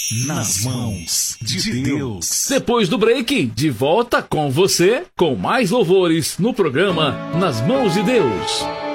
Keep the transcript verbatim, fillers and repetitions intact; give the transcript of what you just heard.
nas mãos de Deus. Depois do break, de volta com você, com mais louvores no programa Nas Mãos de Deus.